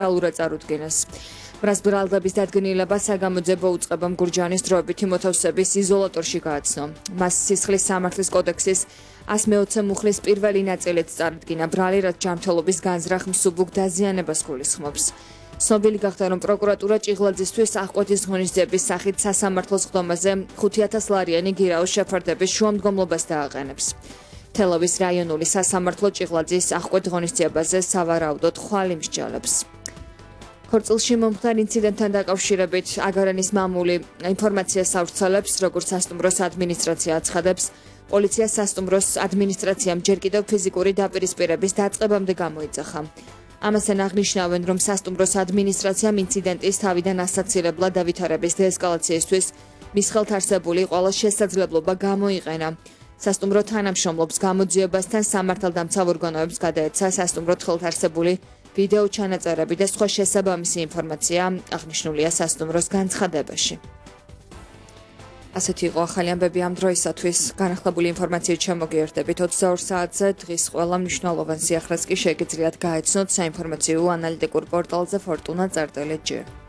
ალურად წარუდგინეს. ბრალდების დადგენილება საგამოძიებო უწყებამ გურჯაანის დროებითი მოთავსების იზოლატორში გააცნო. მას სისხლის სამართლის კოდექსის 120 მუხლის პირველი ნაწილით წარდგინა ბრალი, რაც ჯანმრთელობის განზრახ მსუბუქ დაზიანებას გულისხმობს. ცნობილი გახდა, რომ პროკურატურა ჭიღლაძისთვის აღკვეთის ღონისძიების სახით სასამართლოს სხდომაზე 5,000 ლარიანი გირაოს შეფარდების შუამდგომლობას დააყენებს. თელავის რაიონული სასამართლო ჭიღლაძის აღკვეთ ღონისძიებაზე სავარაუდოდ ხვალ იმსჯელებს. ქორწილში მომხდარ ინციდენტთან დაკავშირებით აგარანის მამული ინფორმაციას ავრცელებს, როგორც სასტუმროს ადმინისტრაცია აცხადებს, პოლიცია სასტუმროს ადმინისტრაციამ ჯერ კიდევ ფიზიკური დაპირისპირების დაწყებამდე გამოიძახა. ამასთან აღნიშნავენ, რომ სასტუმროს ადმინისტრაციამ ინციდენტის თავიდან ასაცილებლად დავითარების დეესკალაციისთვის მის ხელთ არსებული ყველა შესაძლებლობა გამოიყენა. სასტუმრო თანამშრომლობს გამოძიებასთან სამართალდამცავ ორგანოებს გადაეცა სასტუმროთ ხელთ არსებული ვიდეო ჩანაწერები და სხვა შესაბამისი ინფორმაცია აღნიშნულია სასტუმროს განცხადებაში. ასეთი იყო ახალი ამბები ამ დროისათვის. განახლებული ინფორმაციით შემოგიერთდებით 22 საათზე. დღის ყველა მნიშვნელოვან სიახლეს კი შეგიძლიათ გაეცნოთ საინფორმაციო ანალიტიკურ პორტალზე fortuna.gr.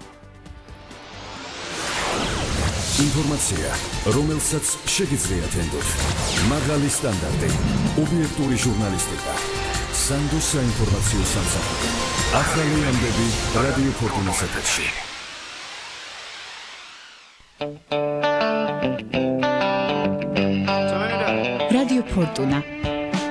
ინფორმაცია, რომელსაც შეგიძლიათ ენდოთ. მაღალი სტანდარტი, ობიექტური ჟურნალისტიკა. სანდოს საინფორმაციო სამსახური. ახალი ამბები რადიო ფორტუნას ეთერში. რადიო ფორტუნა